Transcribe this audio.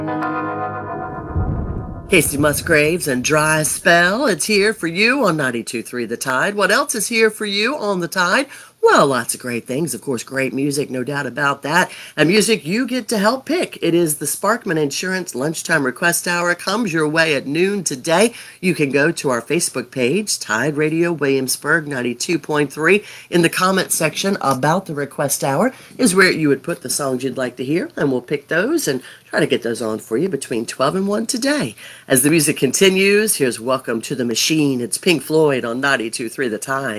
Casey Musgraves and Dry Spell. It's here for you on 92.3 The Tide. What else is here for you on The Tide? Well, lots of great things. Of course, great music, no doubt about that. And music you get to help pick. It is the Sparkman Insurance Lunchtime Request Hour. Comes your way at noon today. You can go to our Facebook page, Tide Radio Williamsburg 92.3. In the comment section about the request hour is where you would put the songs you'd like to hear, and we'll pick those and try to get those on for you between 12 and 1 today. As the music continues, here's Welcome to the Machine. It's Pink Floyd on 92.3 The Tide.